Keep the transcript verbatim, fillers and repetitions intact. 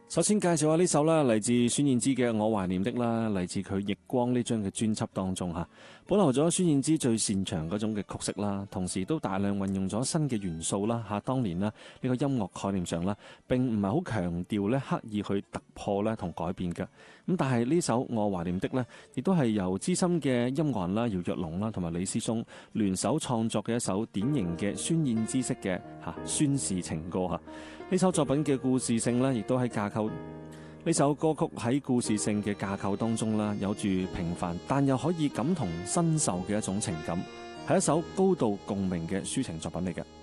首先介紹下呢首啦，嚟自孫燕姿嘅《我懷念的》啦，嚟自佢《逆光》呢張嘅專輯當中嚇，保留咗孫燕姿最擅長嗰種嘅曲式啦，同時都大量運用咗新嘅元素啦嚇。當年啦呢個音樂概念上啦，並唔係好強調咧刻意去突破咧同改變嘅。咁但係呢首《我懷念的》呢，亦都係由資深嘅音樂人啦姚若龍啦同埋李思松聯手創作嘅一首典型嘅孫燕姿式嘅嚇宣示情歌嚇。呢首作品嘅故事性呢，亦都喺架構呢首歌曲喺故事性嘅架構當中啦，有住平凡但又可以感同身受嘅一種情感，係一首高度共鳴嘅抒情作品嚟嘅。